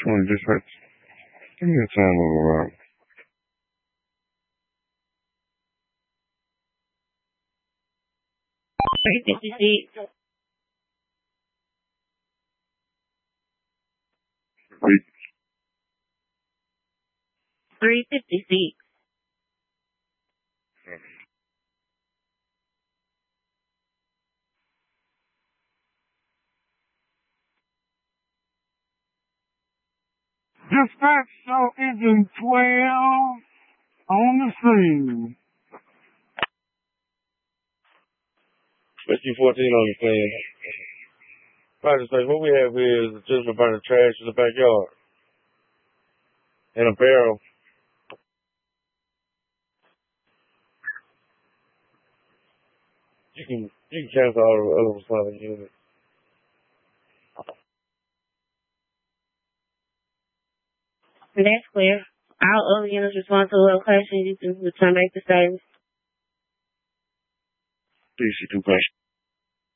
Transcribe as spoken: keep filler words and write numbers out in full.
twenty dispatch. Give me a time of around. three fifty-six. Wait. three fifty-six. Dispatch show engine twelve on the scene. Rescue fourteen on the scene. Roger, say what we have here is just a bunch of trash in the backyard. In a barrel. You can you can cancel all the other responding units. That's clear. All other units respond to the location. You can return back to service. D C two question.